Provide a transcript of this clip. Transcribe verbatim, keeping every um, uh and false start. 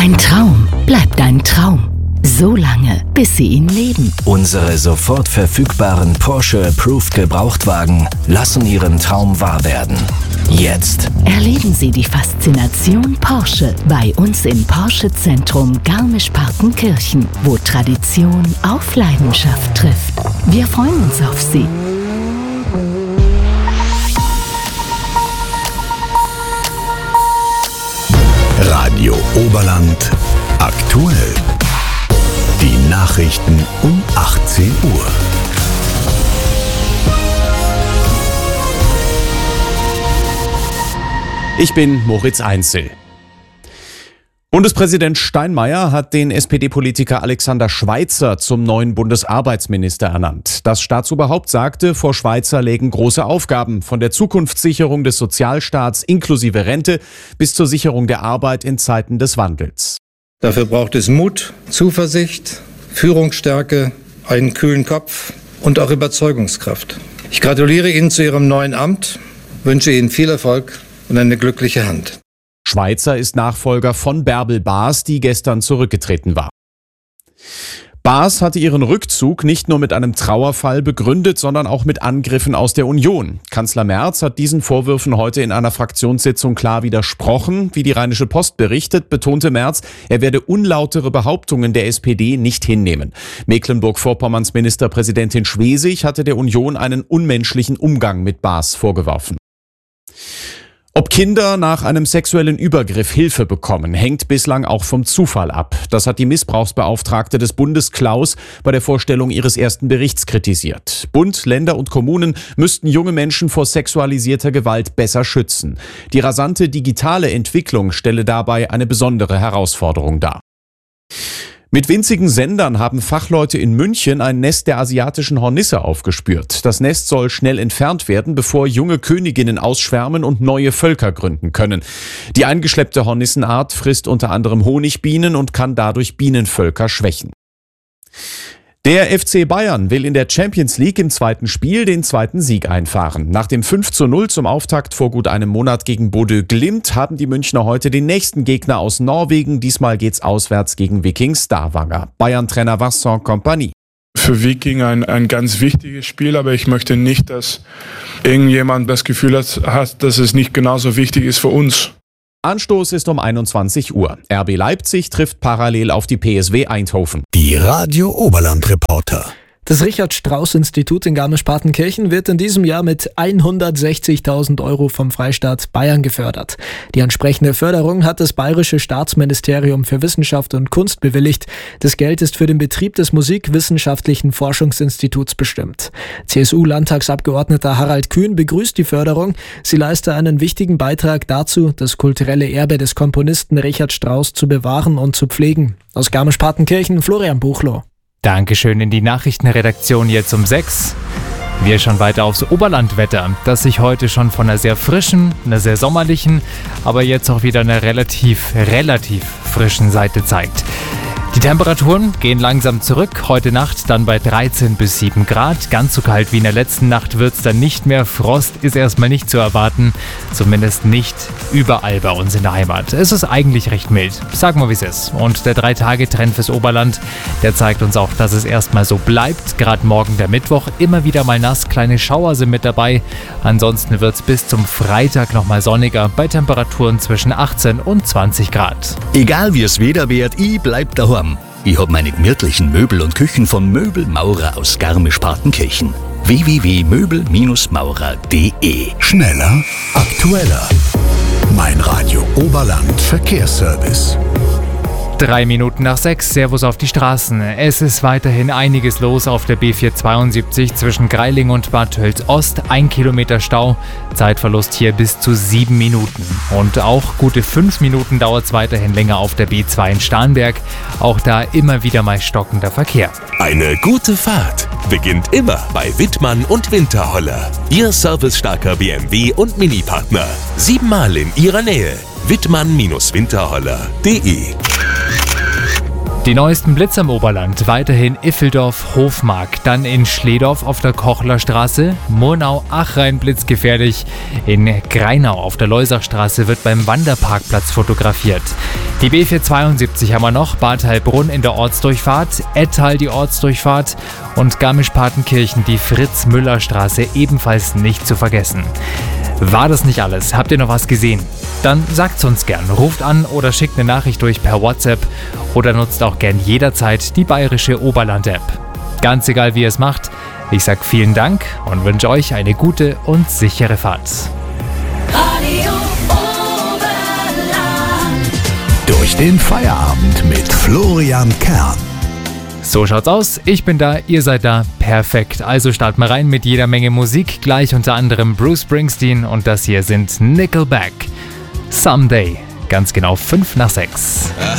Ein Traum bleibt ein Traum. So lange, bis Sie ihn leben. Unsere sofort verfügbaren Porsche Approved Gebrauchtwagen lassen Ihren Traum wahr werden. Jetzt Erleben Sie die Faszination Porsche bei uns im Porsche Zentrum Garmisch-Partenkirchen, wo Tradition auf Leidenschaft trifft. Wir freuen uns auf Sie. Radio Oberland aktuell. Die Nachrichten um achtzehn Uhr. Ich bin Moritz Einzel. Bundespräsident Steinmeier hat den S P D-Politiker Alexander Schweitzer zum neuen Bundesarbeitsminister ernannt. Das Staatsoberhaupt sagte, vor Schweitzer lägen große Aufgaben, von der Zukunftssicherung des Sozialstaats inklusive Rente bis zur Sicherung der Arbeit in Zeiten des Wandels. Dafür braucht es Mut, Zuversicht, Führungsstärke, einen kühlen Kopf und auch Überzeugungskraft. Ich gratuliere Ihnen zu Ihrem neuen Amt, wünsche Ihnen viel Erfolg und eine glückliche Hand. Schweitzer ist Nachfolger von Bärbel Baas, die gestern zurückgetreten war. Baas hatte ihren Rückzug nicht nur mit einem Trauerfall begründet, sondern auch mit Angriffen aus der Union. Kanzler Merz hat diesen Vorwürfen heute in einer Fraktionssitzung klar widersprochen. Wie die Rheinische Post berichtet, betonte Merz, er werde unlautere Behauptungen der S P D nicht hinnehmen. Mecklenburg-Vorpommerns Ministerpräsidentin Schwesig hatte der Union einen unmenschlichen Umgang mit Baas vorgeworfen. Ob Kinder nach einem sexuellen Übergriff Hilfe bekommen, hängt bislang auch vom Zufall ab. Das hat die Missbrauchsbeauftragte des Bundes Klaus bei der Vorstellung ihres ersten Berichts kritisiert. Bund, Länder und Kommunen müssten junge Menschen vor sexualisierter Gewalt besser schützen. Die rasante digitale Entwicklung stelle dabei eine besondere Herausforderung dar. Mit winzigen Sendern haben Fachleute in München ein Nest der asiatischen Hornisse aufgespürt. Das Nest soll schnell entfernt werden, bevor junge Königinnen ausschwärmen und neue Völker gründen können. Die eingeschleppte Hornissenart frisst unter anderem Honigbienen und kann dadurch Bienenvölker schwächen. Der F C Bayern will in der Champions League im zweiten Spiel den zweiten Sieg einfahren. Nach dem fünf zu null zum Auftakt vor gut einem Monat gegen Bodø Glimt haben die Münchner heute den nächsten Gegner aus Norwegen. Diesmal geht's auswärts gegen Viking Stavanger. Bayern-Trainer Vincent Kompany. Für Viking ein, ein ganz wichtiges Spiel, aber ich möchte nicht, dass irgendjemand das Gefühl hat, hat, dass es nicht genauso wichtig ist für uns. Anstoß ist um einundzwanzig Uhr. R B Leipzig trifft parallel auf die P S V Eindhoven. Die Radio Oberland Reporter. Das Richard-Strauss-Institut in Garmisch-Partenkirchen wird in diesem Jahr mit hundertsechzigtausend Euro vom Freistaat Bayern gefördert. Die entsprechende Förderung hat das Bayerische Staatsministerium für Wissenschaft und Kunst bewilligt. Das Geld ist für den Betrieb des Musikwissenschaftlichen Forschungsinstituts bestimmt. C S U-Landtagsabgeordneter Harald Kühn begrüßt die Förderung. Sie leiste einen wichtigen Beitrag dazu, das kulturelle Erbe des Komponisten Richard Strauss zu bewahren und zu pflegen. Aus Garmisch-Partenkirchen, Florian Buchloh. Dankeschön in die Nachrichtenredaktion jetzt um sechs. Wir schauen weiter aufs Oberlandwetter, das sich heute schon von einer sehr frischen, einer sehr sommerlichen, aber jetzt auch wieder einer relativ, relativ frischen Seite zeigt. Die Temperaturen gehen langsam zurück. Heute Nacht dann bei dreizehn bis sieben Grad. Ganz so kalt wie in der letzten Nacht wird es dann nicht mehr. Frost ist erstmal nicht zu erwarten. Zumindest nicht überall bei uns in der Heimat. Es ist eigentlich recht mild. Sagen wir, wie es ist. Und der drei-Tage-Trend fürs Oberland, der zeigt uns auch, dass es erstmal so bleibt. Gerade morgen der Mittwoch immer wieder mal nass. Kleine Schauer sind mit dabei. Ansonsten wird es bis zum Freitag nochmal sonniger bei Temperaturen zwischen achtzehn und zwanzig Grad. Egal wie es Wetter wird, ich bleib daheim. Ich hab meine gemütlichen Möbel und Küchen von Möbelmaurer aus Garmisch-Partenkirchen. w w w punkt möbel maurer punkt d e. Schneller, aktueller. Mein Radio Oberland Verkehrsservice. Drei Minuten nach sechs, Servus auf die Straßen. Es ist weiterhin einiges los auf der B vierhundertzweiundsiebzig zwischen Greiling und Bad Tölz-Ost. Ein Kilometer Stau, Zeitverlust hier bis zu sieben Minuten. Und auch gute fünf Minuten dauert es weiterhin länger auf der B zwei in Starnberg. Auch da immer wieder mal stockender Verkehr. Eine gute Fahrt beginnt immer bei Wittmann und Winterholler. Ihr servicestarker B M W und Mini-Partner. Siebenmal in Ihrer Nähe. wittmann Winterholler punkt d e. Die neuesten Blitze am Oberland, weiterhin Iffeldorf, Hofmark, dann in Schledorf auf der Kochlerstraße, Murnau, Achrhein blitzgefährlich, in Greinau auf der Leusachstraße wird beim Wanderparkplatz fotografiert. Die B vierhundertzweiundsiebzig haben wir noch, Bad Heilbrunn in der Ortsdurchfahrt, Ettal die Ortsdurchfahrt und Garmisch-Partenkirchen die Fritz-Müller-Straße ebenfalls nicht zu vergessen. War das nicht alles? Habt ihr noch was gesehen? Dann sagt's uns gern, ruft an oder schickt eine Nachricht durch per WhatsApp oder nutzt auch gern jederzeit die bayerische Oberland-App. Ganz egal wie ihr es macht, ich sag vielen Dank und wünsche euch eine gute und sichere Fahrt. Radio Oberland. Durch den Feierabend mit Florian Kern. So schaut's aus, ich bin da, ihr seid da, perfekt. Also starten wir rein mit jeder Menge Musik, gleich unter anderem Bruce Springsteen und das hier sind Nickelback. Someday, ganz genau fünf nach sechs.